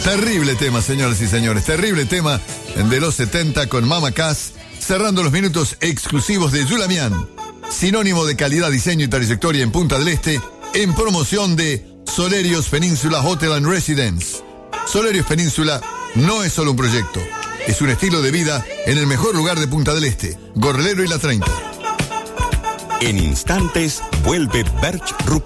Terrible tema, señoras y señores. Terrible tema de los 70 con Mama Cass, cerrando los minutos exclusivos de Yulamian, sinónimo de calidad, diseño y trayectoria en Punta del Este, en promoción de Solerios Península Hotel and Residence. Solerios Península no es solo un proyecto, es un estilo de vida en el mejor lugar de Punta del Este, Gorlero y La 30. En instantes vuelve Berch Ruper.